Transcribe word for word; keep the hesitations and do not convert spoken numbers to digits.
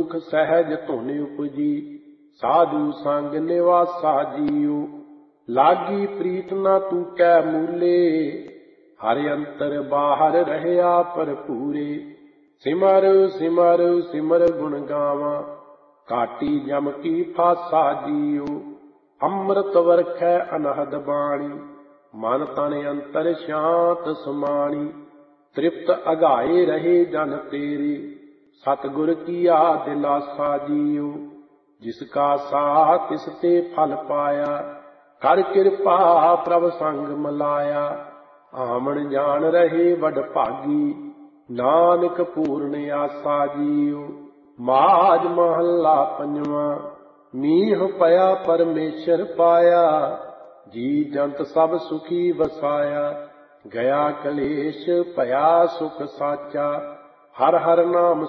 सुख सहज धुन उपजी, साधु संग निवासा जियो। लागी प्रीत न तू कै मूले, हर अंतर बाहर रहया भरपूरे। सिमर सिमर सिमर गुण गावां, काटी जम की फासा जियो। अमृत वरखै अनहद बाणी, मन तन अंतर शांत समाणी। तृप्त अघाए रहे जन तेरे, सतगुर किया दिलासा जियो। जिसका साह तिस ते फल पाया, कर कृपा प्रभ संग मिलाया। आमन जान रहे वड भागी, नानक पूर्ण आसा जियो। माज महला पंजवा, मीह पया परमेश्वर पाया। जी जंत सब सुखी वसाया, गया कलेश भया सुख साचा। हर हर नाम